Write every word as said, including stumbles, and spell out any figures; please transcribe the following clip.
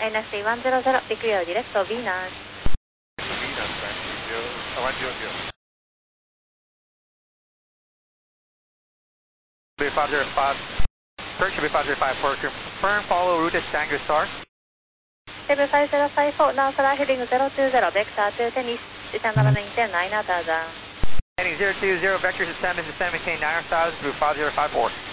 A N S C one zero zero, be clear direct to Venus. Venus, one zero zero. B five zero five, correction B five zero five four, confirm follow route is Tango Star. B five zero five four, now fly heading zero two zero, vector to Tennis, descend and maintain nine thousand. Heading zero two zero, vector descend and descend, maintain nine thousand through five zero five four.